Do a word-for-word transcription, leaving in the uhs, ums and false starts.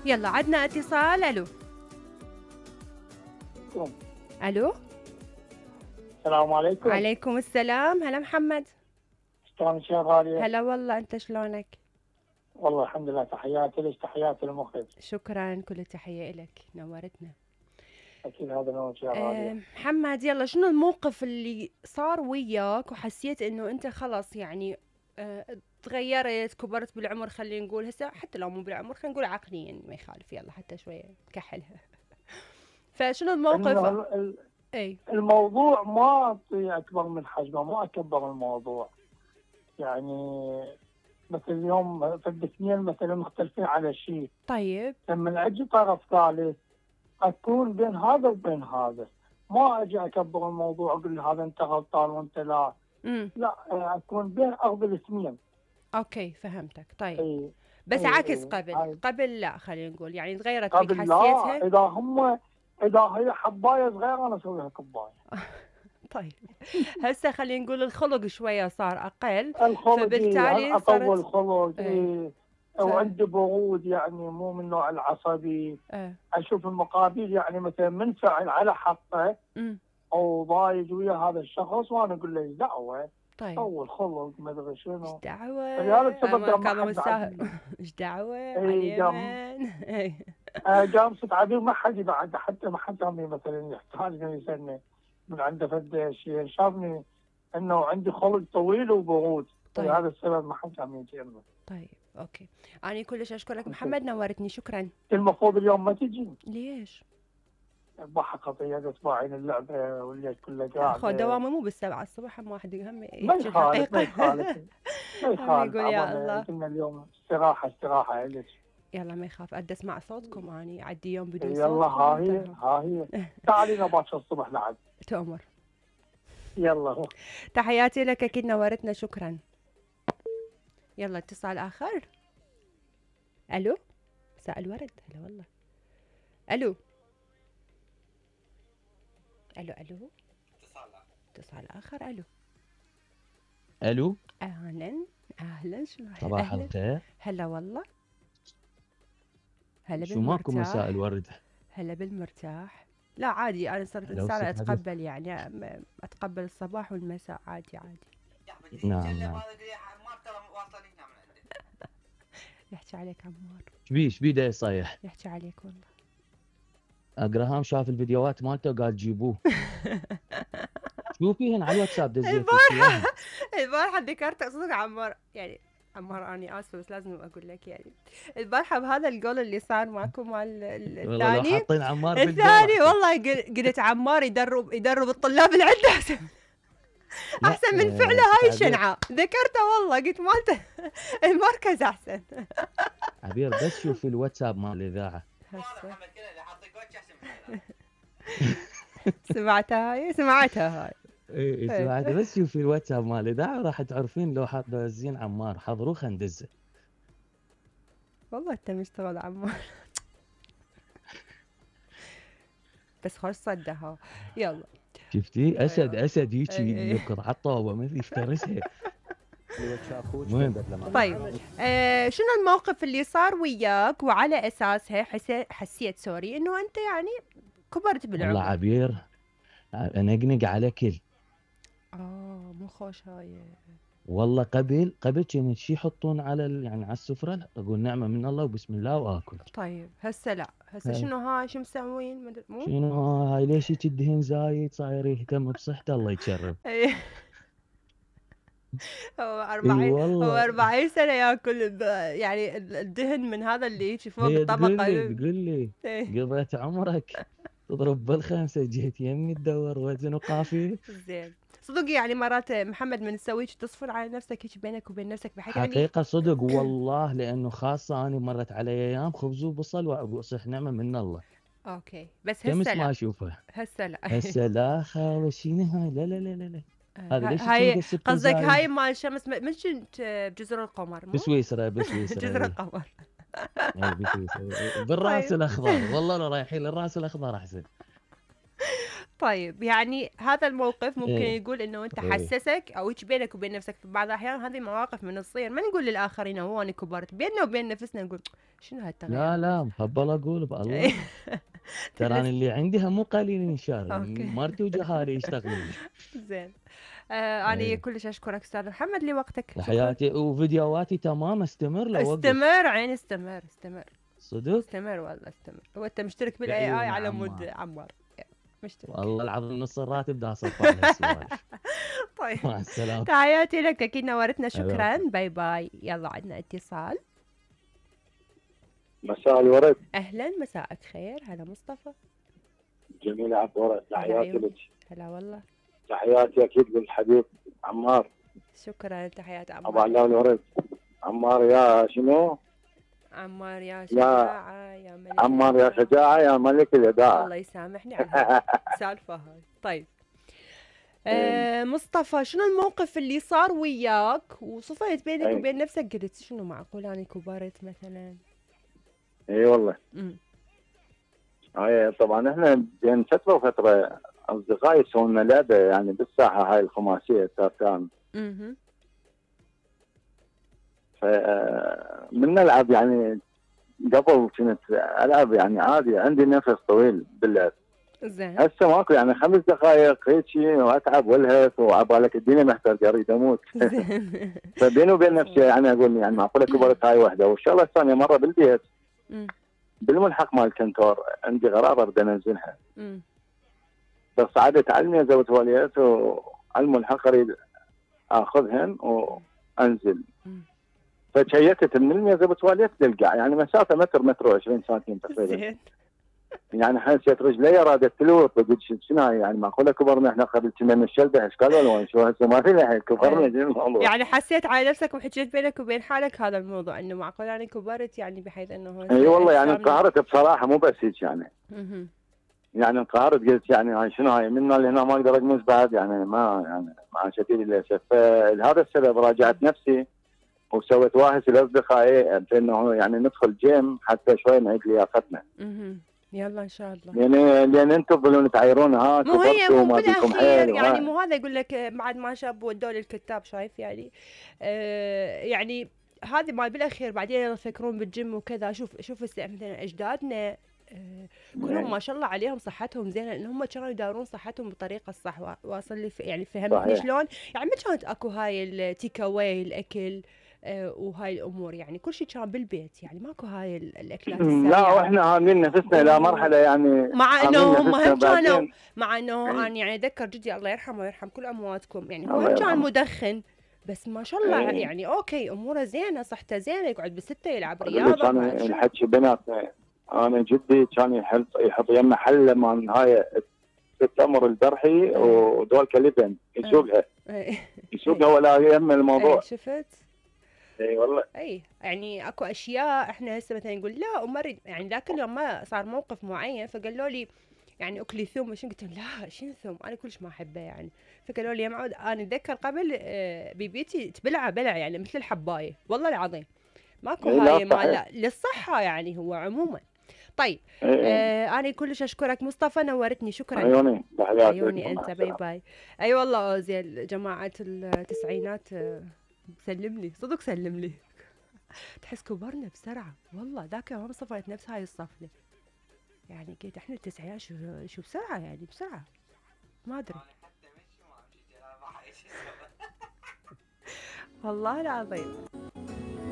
يلا عدنا اتصال. الو الو السلام عليكم. عليكم السلام. هلا محمد. شلونك يا غالية؟ هلا والله، انت شلونك؟ والله الحمد لله، تحياتي لك، تحياتي للمخرج. شكرا، كل التحية إلك، نورتنا. اكيد هذا نومك يا غالية. أه محمد، يلا شنو الموقف اللي صار وياك وحسيت انه انت خلاص يعني أه تغيرت، كبرت بالعمر، خلينا نقول هسه حتى لو مو بالعمر خلينا نقول عقليا ما يخالف، يلا حتى شوية نكحلها. فشنو الموقف؟ انه ال- اي الموضوع ما أعطي اكبر من حجمه، ما اكبر الموضوع. يعني مثل اليوم في الاثنين مثلا مختلفين على شيء، طيب لما اجي طرف ثالث اكون بين هذا وبين هذا، ما اجي اكبر الموضوع اقول له هذا انت غلطان وانت لا. امم لا، اكون بين ارض الاثنين. اوكي فهمتك. طيب اي بس اي عكس اي قبل هاي. قبل لا خلينا نقول يعني تغيرت بيك، قبل لا، حسيتها؟ اذا هم اذا هي حبايه صغيره انا اسويها كبايه. طيب هسه خلينا نقول الخلق شوية صار أقل، الخلق إيه، فبالتالي اطول صارت خلق ايه إيه. صار وعندي برود، يعني مو من النوع العصبي. ايه اشوف المقابل يعني مثلا منفعل على حقه امم او ضايج ويا هذا الشخص، وانا اقول له ايش دعوه، طيب طول خلق ما ادري ايش شنو. دعوة؟ فلهذا السبب امانك لما الله حد مساهل. عدي ايش دعوة على اي قام اليمن. ايه آه، قام صوت عبير ما حد بعد، حتى ما حد عمي مثلا يحتاجني يسالني من عنده فد شيء، شافني انه عندي خلق طويل وبرود، طيب فلهذا السبب ما حد عم يجي يمه. طيب اوكي، انا كلش اشكرك محمد، نورتني، شكرا. المفروض اليوم ما تجي، ليش؟ الضحى قضية اسبوعين اللعبة والليل كله اخو قاعدة. دوامه مو بالسبعة الصبح، هم واحد هم ما يحكي يخالف ما الحقيقة. يخالف ما هم يخالف يقول يا عظمة، الله. قلنا اليوم استراحة استراحة لك. يلا ما يخاف، ادي اسمع صوتكم، اني اعدي يوم بدون يلا صوتكم ها هي انتهى. ها هي تعالي باكر الصبح لعب. تؤمر. يلا تحياتي لك، اكيد نورتنا، شكرا. يلا اتصال اخر. الو مساء الورد. هلا والله. الو الو الو اتصال اخر. الو الو اهلا اهلا، شلون؟ صباح اهلا الخير. هلا والله. هلا شو ماكو مساء بالمرتاح. الورد؟ هلا بالمرتاح. لا عادي، انا صرت هلا انسانه وسهلا. اتقبل، يعني أم- اتقبل الصباح والمساء عادي عادي. نعم نعم. يحكي عليك عمار، شبيه شبيه دا يصيح؟ يحكي عليك والله. اجراهام شاف الفيديوهات مالته قال جيبوه. شوفيهن على الواتساب دزيت البارحة البارحة ذكرت صدق عمار، يعني عمار أنا آسفة بس لازم أقول لك، يعني البارحة بهذا الجول اللي صار معكم مال ال- والله لو الثاني حاطين عمار بالدور الثاني أحسن. والله قل- قلت عمار يدرب يدرب الطلاب اللي عنده أحسن لا، أحسن من آه، فعله ست هاي عبير الشنعة. ذكرته والله، قلت مالته المركز أحسن. عبير بس شوفي الواتساب مال الاذاعه. هسه سمعتها هاي، سمعتها هاي. اي إيه. سمعت، بس شوفي الواتساب مال الاذاعه راح تعرفين لو حاط زين عمار حضروه خلينا ندزه. والله أنت مشتغل عمار. بس خوش صدها. يلا شفتي اسد أيوة. اسد هيك إي إي. يركض على الطوبه ما يفترسها. المهم طيب آه شنو الموقف اللي صار وياك وعلى اساسها حسيت حسيت سوري انه انت يعني كبرت والله بالعمر؟ عبير انقنق على كل. اه مو خوش هاي. والله قبل قبل كانوا شي يحطون على ال... يعني على السفره، لا اقول نعمه من الله وبسم الله واكل. طيب هسه لا، هسه هاي. شنو هاي شو مسوين مد- مو شنو هاي ليش هيك الدهن زايد صاير يهتم بصحته الله يتشرب. إيه. هو اي أربعين هو والله. أربعين سنة ياكل ب- يعني ال- الدهن من هذا اللي يجي فوق هي تقول الطبقة. لي تقول لي إيه. قضيت عمرك تضرب بالخمسه جيت يمي تدور وزن وقافيه. زين صدق، يعني مرات محمد من تسوي تصفر على نفسك هيك بينك وبين نفسك بحيث يعني حقيقه صدق والله، لانه خاصه انا مرت علي ايام خبز وبصل واصيح نعمه من الله. اوكي بس تمس هسه ما لا، اشوفه. هسه لا. هسه لا خاوه شنو هاي، لا لا لا لا لا. هذا ها- ليش هاي يمكن السكر قصدك هاي زايد؟ مال شمس، م- من كنت بجزر القمر مو؟ بسويسرا بسويسرا جزر اي. القمر. اي بسويسرا بالراس طيب الاخضر، والله لو رايحين للراس الاخضر احسن. طيب يعني هذا الموقف ممكن إيه. يقول انه انت إيه. حسسك او هيك بينك وبين نفسك في بعض الاحيان هذه مواقف من تصير، ما نقول للاخرين هو انا كبرت، بيننا وبين نفسنا نقول شنو لا هالتغير. لا مخبل اقول بالله. ترى انا اللي عندي هم مو قليل ان شاء الله، اوكي مرتي وجهاري يشتغلون. زين. آه انا ايه كلش اشكرك استاذ محمد لوقتك، شكرا. تحياتي، وفيديوهاتي تمام، استمر لو اوقف. استمر عين استمر استمر صدق استمر والله استمر. هو انت مشترك بالاي اي بعيون على مود عمار. عمار مشترك. والله العظيم نص الراتب دا اصرف على السوالف. طيب مع السلامة. تحياتي لك، اكيد نورتنا، هلا شكرا، وسهلا. باي باي. يلا عندنا اتصال. مساء الورد. اهلا مساءك خير، هلا مصطفى. جميلة عبورة، هلا تحياتي عيوني. لك. هلا والله. تحياتي أكيد للحبيب عمار. شكرا، تحيات أبو عمار. علاء الورد. عمار يا شنو؟ عمار يا يا شجاعة يا ملك عمار يا الإذاعة. شجاعة يا ملك الإذاعة. الله يسامحني على هاي السالفة هاي. طيب آه مصطفى، شنو الموقف اللي صار وياك وصفيت بينك أي. وبين نفسك قلت شنو معقول أنا كبرت مثلا؟ اي والله. امم هاي طبعا احنا بين فترة وفترة أصدقائي يسوون لنا لعبة يعني بالساحة هاي الخماسية تاركان. اها ف من نلعب يعني قبل كنت ألعب يعني عادي، عندي نفس طويل باللعب. زين. هسه ماكو يعني خمس دقائق هيجي واتعب والهث وعبالك الدنيا محتاج اريد اموت. زين. فبيني وبين نفسي يعني اقول يعني معقوله كبرت هاي وحده. والشغله الثانيه مره بالبيت أمم. بالملحق مال الكنتور عندي غرابه بدي انزلها، أمم. بس عاد تعلمي زوجة تواليت وعلى الملحق اريد اخذهن وانزل. أمم. فشيكت من الميزه تواليت للقاع يعني مسافه متر متر وعشرين سنتيم تقريبا. زين. يعني حسيت رجلي رادت تلوث، قلت شنو هاي يعني معقوله كبرنا احنا قبل كنا من الشلبه اشكال والوان، شو هسه ما فينا الحين كبرنا شنو الموضوع؟ يعني حسيت على نفسك وحكيت بينك وبين حالك هذا الموضوع انه معقول انا كبرت، يعني بحيث انه اي والله يعني أجسامنا- انقهرت بصراحه، مو بس هيك يعني. مهم. يعني انقهرت قلت يعني هاي شنو هاي منا لهنا ما اقدر اجمز بعد يعني ما يعني مع شديد الاسف. فلهذا السبب راجعت نفسي وسويت واهس لاصدقائي بانه يعني ندخل جيم حتى شوي نعيد لياقتنا. مهم. يلا ان شاء الله. يعني لان انتم تظلون تعيرون ها مو هي كبرتوا مو وما بيكم بالاخير حيل يعني وهاي. مو هذا يقول لك بعد ما شاب ودوا للكتاب، شايف يعني آه يعني هذه مال بالاخير بعدين يفكرون بالجيم وكذا. شوف شوف هسه مثلا اجدادنا آه كلهم ما شاء الله عليهم صحتهم زينه، لان هم كانوا يدارون صحتهم بالطريقه الصح. وا- واصل لي في- يعني فهمتني صحيح. شلون؟ يعني ما كانت اكو هاي التيك اواي الاكل آه وهاي الامور، يعني كل شيء كان بالبيت، يعني ماكو هاي ال- الاكلات لا السريعه. واحنا هامين نفسنا الى مرحله يعني مع هامين انه هم نفسنا هم كانوا بعدين. مع انه إيه. انا يعني اتذكر جدي الله يرحمه ويرحم كل امواتكم، يعني هو الله هم كان يرحمه. مدخن بس ما شاء الله إيه. يعني اوكي اموره زينه، صحته زينه، يقعد بالسته يلعب اقول لك رياضه. كان ما شنو. الحكي بيناتنا، انا جدي كان يحط يحط يمه حله من هاي التمر البرحي إيه. ودول كلبن يسوقها إيه. يسوقها ولا يم اي الموضوع. شفت. اي والله. اي يعني اكو اشياء احنا هسه مثلا نقول لا وما اريد، يعني ذاك اليوم ما صار موقف معين فقالوا لي يعني اكلي ثوم، شنو قلت لهم لا شنو ثوم انا كلش ما احبه يعني. فقالوا لي يا معود انا اتذكر قبل آه، بيبيتي تبلعه بلع يعني مثل الحبايه، والله العظيم ماكو إيه لا هاي مال صحيح. لا للصحه يعني هو عموما. طيب إيه إيه. آه انا كلش اشكرك مصطفى، نورتني، شكرا. عيوني تحياتي عيوني لكم. انت، مع باي السلامة. باي. اي والله اوزيل جماعه التسعينات آه، سلم لي صدق سلم لي. تحس كبرنا بسرعه والله. ذاك يوم صفيت نفس هاي الصفله، يعني قلت احنا التسعينات شو شو بسرعه يعني بسرعه ما ادري والله العظيم.